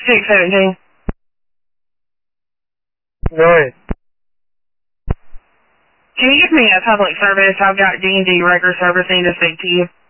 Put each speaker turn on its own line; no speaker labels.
617.
Go ahead.
Can you give me a public service? I've got D&D record servicing to speak to you.